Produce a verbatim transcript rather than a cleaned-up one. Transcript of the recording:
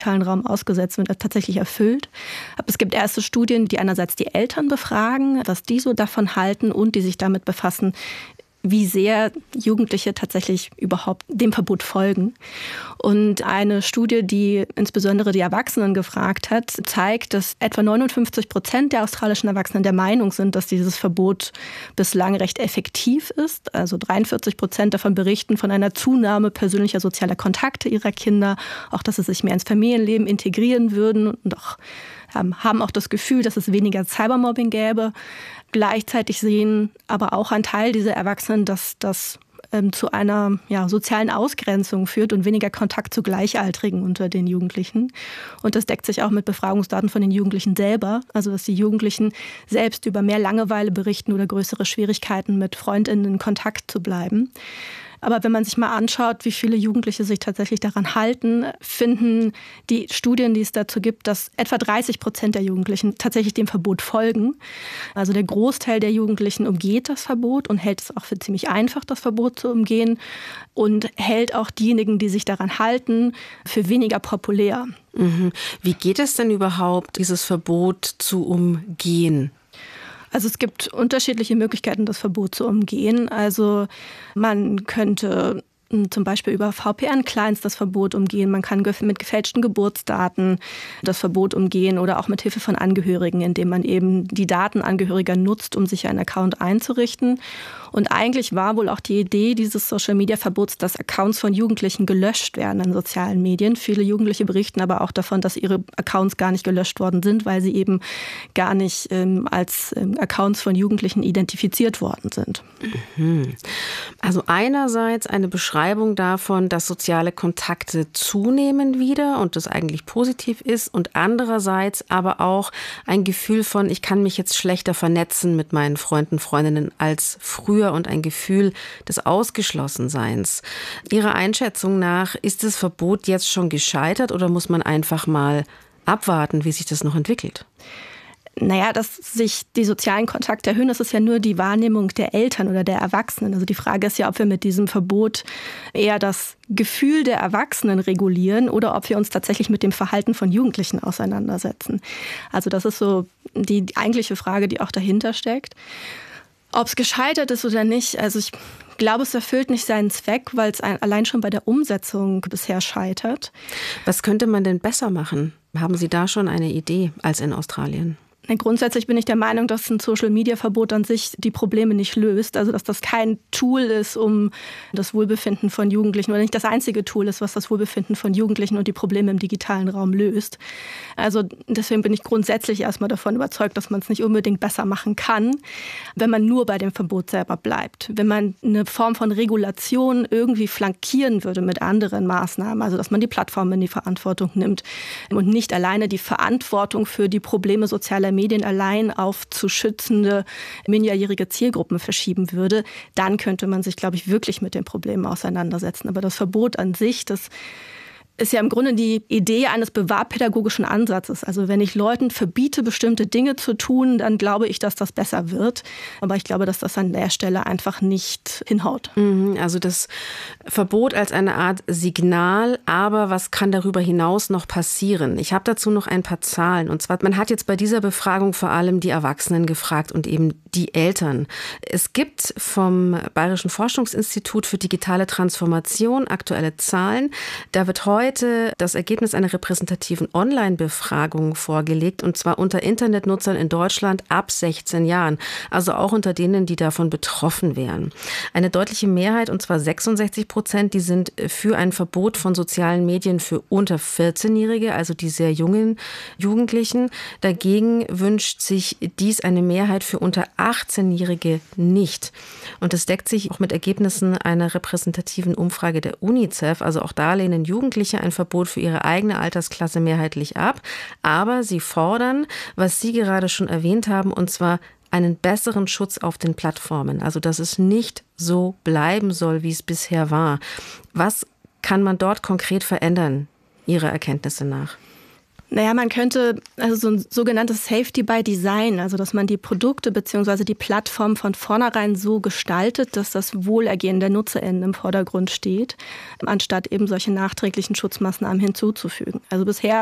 Raum ausgesetzt wird, tatsächlich erfüllt. Aber es gibt erste Studien, die einerseits die Eltern befragen, was die so davon halten und die sich damit befassen, wie sehr Jugendliche tatsächlich überhaupt dem Verbot folgen. Und eine Studie, die insbesondere die Erwachsenen gefragt hat, zeigt, dass etwa neunundfünfzig Prozent der australischen Erwachsenen der Meinung sind, dass dieses Verbot bislang recht effektiv ist. Also dreiundvierzig Prozent davon berichten von einer Zunahme persönlicher sozialer Kontakte ihrer Kinder, auch dass sie sich mehr ins Familienleben integrieren würden und auch haben auch das Gefühl, dass es weniger Cybermobbing gäbe. Gleichzeitig sehen aber auch ein Teil dieser Erwachsenen, dass das ähm, zu einer ja, sozialen Ausgrenzung führt und weniger Kontakt zu Gleichaltrigen unter den Jugendlichen. Und das deckt sich auch mit Befragungsdaten von den Jugendlichen selber. Also dass die Jugendlichen selbst über mehr Langeweile berichten oder größere Schwierigkeiten mit FreundInnen in Kontakt zu bleiben. Aber wenn man sich mal anschaut, wie viele Jugendliche sich tatsächlich daran halten, finden die Studien, die es dazu gibt, dass etwa dreißig Prozent der Jugendlichen tatsächlich dem Verbot folgen. Also der Großteil der Jugendlichen umgeht das Verbot und hält es auch für ziemlich einfach, das Verbot zu umgehen und hält auch diejenigen, die sich daran halten, für weniger populär. Mhm. Wie geht es denn überhaupt, dieses Verbot zu umgehen? Also es gibt unterschiedliche Möglichkeiten, das Verbot zu umgehen. Also man könnte zum Beispiel über V P N-Clients das Verbot umgehen. Man kann mit gefälschten Geburtsdaten das Verbot umgehen oder auch mit Hilfe von Angehörigen, indem man eben die Daten Angehöriger nutzt, um sich einen Account einzurichten. Und eigentlich war wohl auch die Idee dieses Social-Media-Verbots, dass Accounts von Jugendlichen gelöscht werden in sozialen Medien. Viele Jugendliche berichten aber auch davon, dass ihre Accounts gar nicht gelöscht worden sind, weil sie eben gar nicht ähm, als ähm, Accounts von Jugendlichen identifiziert worden sind. Mhm. Also einerseits eine Beschreibung davon, dass soziale Kontakte zunehmen wieder und das eigentlich positiv ist und andererseits aber auch ein Gefühl von, ich kann mich jetzt schlechter vernetzen mit meinen Freunden, Freundinnen als früher und ein Gefühl des Ausgeschlossenseins. Ihrer Einschätzung nach, ist das Verbot jetzt schon gescheitert oder muss man einfach mal abwarten, wie sich das noch entwickelt? Naja, dass sich die sozialen Kontakte erhöhen, das ist ja nur die Wahrnehmung der Eltern oder der Erwachsenen. Also die Frage ist ja, ob wir mit diesem Verbot eher das Gefühl der Erwachsenen regulieren oder ob wir uns tatsächlich mit dem Verhalten von Jugendlichen auseinandersetzen. Also das ist so die eigentliche Frage, die auch dahinter steckt. Ob es gescheitert ist oder nicht, also ich glaube, es erfüllt nicht seinen Zweck, weil es allein schon bei der Umsetzung bisher scheitert. Was könnte man denn besser machen? Haben Sie da schon eine Idee als in Australien? Grundsätzlich bin ich der Meinung, dass ein Social-Media-Verbot an sich die Probleme nicht löst. Also dass das kein Tool ist, um das Wohlbefinden von Jugendlichen, oder nicht das einzige Tool ist, was das Wohlbefinden von Jugendlichen und die Probleme im digitalen Raum löst. Also deswegen bin ich grundsätzlich erstmal davon überzeugt, dass man es nicht unbedingt besser machen kann, wenn man nur bei dem Verbot selber bleibt. Wenn man eine Form von Regulation irgendwie flankieren würde mit anderen Maßnahmen, also dass man die Plattformen in die Verantwortung nimmt und nicht alleine die Verantwortung für die Probleme sozialer Medien allein auf zu schützende minderjährige Zielgruppen verschieben würde, dann könnte man sich, glaube ich, wirklich mit den Problemen auseinandersetzen. Aber das Verbot an sich, das ist ja im Grunde die Idee eines bewahrpädagogischen Ansatzes. Also wenn ich Leuten verbiete, bestimmte Dinge zu tun, dann glaube ich, dass das besser wird. Aber ich glaube, dass das an der Stelle einfach nicht hinhaut. Also das Verbot als eine Art Signal, aber was kann darüber hinaus noch passieren? Ich habe dazu noch ein paar Zahlen. Und zwar, man hat jetzt bei dieser Befragung vor allem die Erwachsenen gefragt und eben die Eltern. Es gibt vom Bayerischen Forschungsinstitut für digitale Transformation aktuelle Zahlen. Da wird heute das Ergebnis einer repräsentativen Online-Befragung vorgelegt, und zwar unter Internetnutzern in Deutschland ab sechzehn Jahren, also auch unter denen, die davon betroffen wären. Eine deutliche Mehrheit, und zwar sechsundsechzig Prozent, die sind für ein Verbot von sozialen Medien für unter vierzehnjährige, also die sehr jungen Jugendlichen. Dagegen wünscht sich dies eine Mehrheit für unter achtzehnjährige nicht. Und das deckt sich auch mit Ergebnissen einer repräsentativen Umfrage der UNICEF, also auch da lehnen Jugendliche ein Verbot für ihre eigene Altersklasse mehrheitlich ab. Aber sie fordern, was Sie gerade schon erwähnt haben, und zwar einen besseren Schutz auf den Plattformen. Also dass es nicht so bleiben soll, wie es bisher war. Was kann man dort konkret verändern, Ihrer Erkenntnisse nach? Naja, man könnte also so ein sogenanntes Safety by Design, also dass man die Produkte bzw. die Plattform von vornherein so gestaltet, dass das Wohlergehen der NutzerInnen im Vordergrund steht, anstatt eben solche nachträglichen Schutzmaßnahmen hinzuzufügen. Also bisher